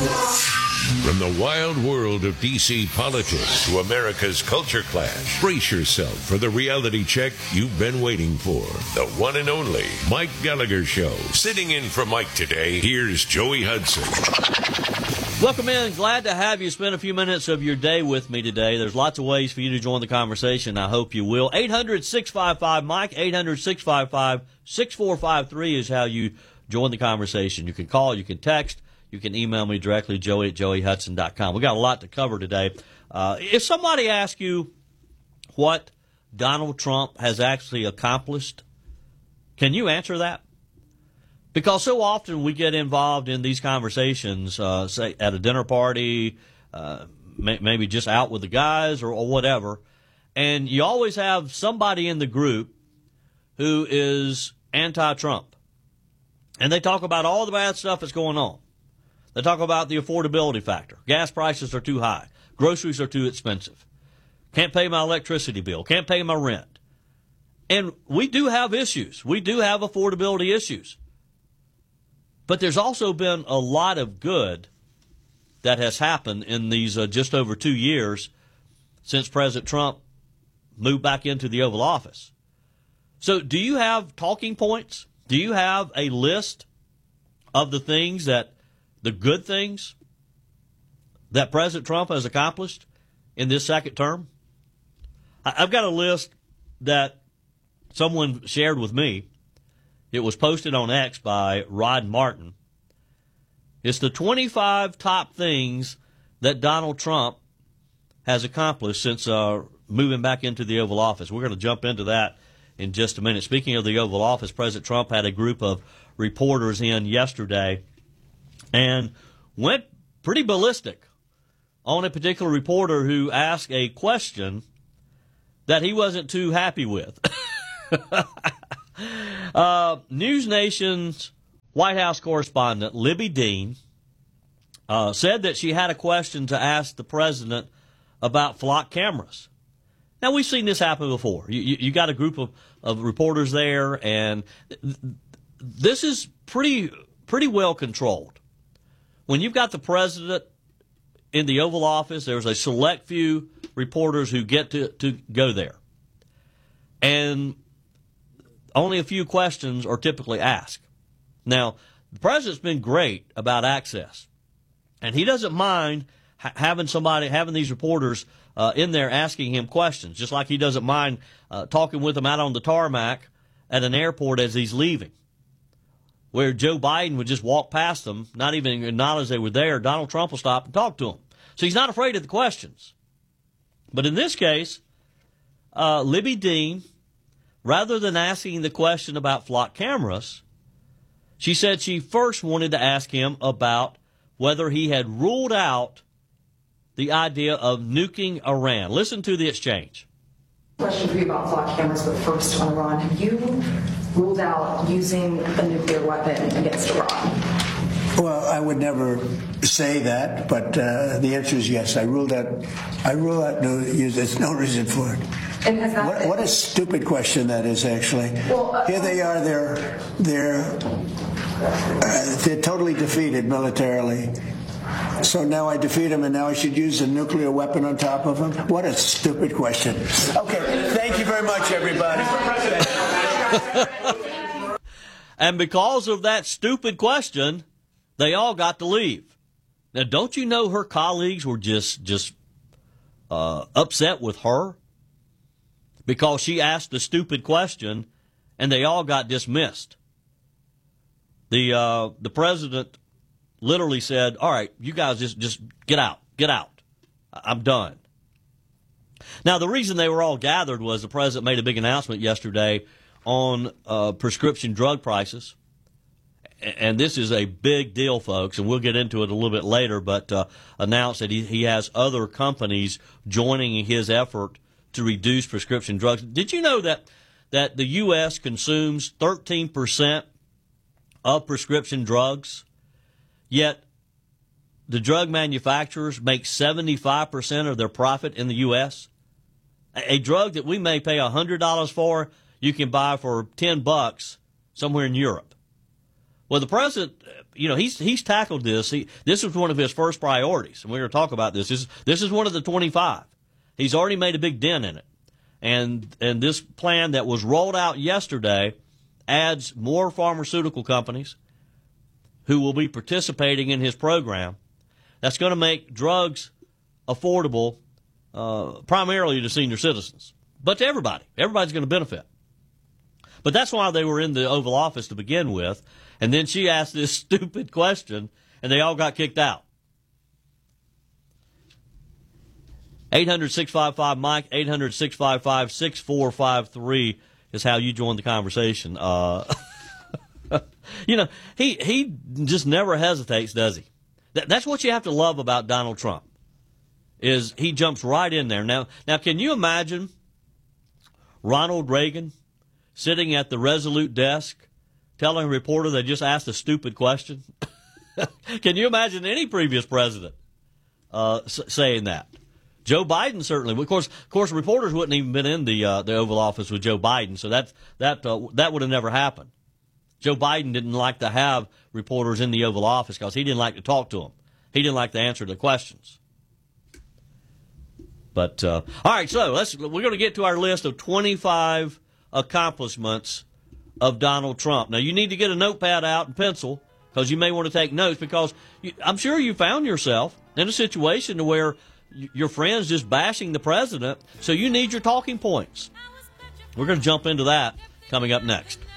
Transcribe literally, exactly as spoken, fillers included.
From the wild world of D C politics to America's culture clash, brace yourself for the reality check you've been waiting for. The one and only Mike Gallagher Show. Sitting in for Mike today, here's Joey Hudson. Welcome in. Glad to have you spend a few minutes of your day with me today. There's lots of ways for you to join the conversation. I hope you will. eight hundred, six five five, Mike, eight hundred, six five five, six four five three is how you join the conversation. You can call, you can text. You can email me directly, joey at joey hudson dot com. We've got a lot to cover today. Uh, if somebody asks you what Donald Trump has actually accomplished, can you answer that? Because so often we get involved in these conversations, uh, say at a dinner party, uh, may, maybe just out with the guys or, or whatever, and you always have somebody in the group who is anti-Trump. And they talk about all the bad stuff that's going on. They talk about the affordability factor. Gas prices are too high. Groceries are too expensive. Can't pay my electricity bill. Can't pay my rent. And we do have issues. We do have affordability issues. But there's also been a lot of good that has happened in these uh, just over two years since President Trump moved back into the Oval Office. So do you have talking points? Do you have a list of the things that the good things that President Trump has accomplished in this second term? I've got a list that someone shared with me. It was posted on X by Rod Martin. It's the twenty-five top things that Donald Trump has accomplished since uh, moving back into the Oval Office. We're going to jump into that in just a minute. Speaking of the Oval Office, President Trump had a group of reporters in yesterday and went pretty ballistic on a particular reporter who asked a question that he wasn't too happy with. uh, News Nation's White House correspondent, Libby Dean, uh, said that she had a question to ask the president about flock cameras. Now, we've seen this happen before. You, you, you got a group of, of reporters there, and th- this is pretty pretty well controlled. When you've got the president in the Oval Office, there's a select few reporters who get to, to go there. And only a few questions are typically asked. Now, the president's been great about access. And he doesn't mind ha- having somebody, having these reporters uh, in there asking him questions, just like he doesn't mind uh, talking with them out on the tarmac at an airport as he's leaving. Where Joe Biden would just walk past them, not even acknowledge they were there, Donald Trump will stop and talk to them. So he's not afraid of the questions. But in this case, uh, Libby Dean, rather than asking the question about flock cameras, she said she first wanted to ask him about whether he had ruled out the idea of nuking Iran. Listen to the exchange. Question for you about flock cameras, but first on Iran. Have you ruled out using a nuclear weapon against Iran? Well, I would never say that, but uh, the answer is yes. I ruled out. I rule out no use. There's no reason for it. And has that what, been, what a stupid question that is. Actually, well, uh, here they are. They're they're uh, they're totally defeated militarily. So now I defeat him, and now I should use a nuclear weapon on top of him? What a stupid question. Okay, thank you very much, everybody. And because of that stupid question, they all got to leave. Now, don't you know her colleagues were just just uh, upset with her because she asked a stupid question, and they all got dismissed. The uh, the president literally said, all right, you guys just, just get out, get out. I'm done. Now, the reason they were all gathered was the president made a big announcement yesterday on uh, prescription drug prices. And this is a big deal, folks, and we'll get into it a little bit later, but uh, announced that he, he has other companies joining his effort to reduce prescription drugs. Did you know that, that the U S consumes thirteen percent of prescription drugs? Yet the drug manufacturers make seventy-five percent of their profit in the U S. A drug that we may pay one hundred dollars for, you can buy for ten bucks somewhere in Europe. Well, the president, you know, he's he's tackled this. He, this was one of his first priorities, and we're going to talk about this. This is, this is one of the twenty-five. He's already made a big dent in it. And and this plan that was rolled out yesterday adds more pharmaceutical companies who will be participating in his program. That's going to make drugs affordable uh, primarily to senior citizens, but to everybody. Everybody's going to benefit. But that's why they were in the Oval Office to begin with. And then she asked this stupid question, and they all got kicked out. eight hundred, six five five, Mike, eight hundred, six five five, six four five three is how you join the conversation. Uh, you know, he he just never hesitates, does he? That, that's what you have to love about Donald Trump, is he jumps right in there. Now, now, can you imagine Ronald Reagan sitting at the Resolute desk telling a reporter they just asked a stupid question? Can you imagine any previous president uh, s- saying that? Joe Biden certainly. Of course, of course, reporters wouldn't even been in the uh, the Oval Office with Joe Biden, so that that uh, that would have never happened. Joe Biden didn't like to have reporters in the Oval Office because he didn't like to talk to them. He didn't like to answer the questions. But uh, all right, so let's we're going to get to our list of twenty-five accomplishments of Donald Trump. Now, you need to get a notepad out and pencil because you may want to take notes, because you, I'm sure you found yourself in a situation to where y- your friends just bashing the president, so you need your talking points. We're going to jump into that coming up next.